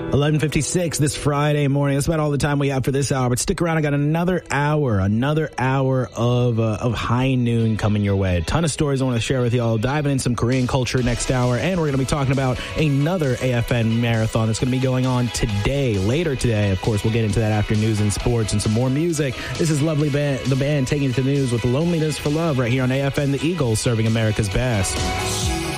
11:56 this Friday morning. That's about all the time we have for this hour. But stick around. I got another hour of High Noon coming your way. A ton of stories I want to share with y'all. Diving in some Korean culture next hour. And we're going to be talking about another AFN marathon that's going to be going on later today. Of course, we'll get into that after news and sports and some more music. This is Lovely Band, the band taking it to the news with Loneliness for Love right here on AFN The Eagle, serving America's best.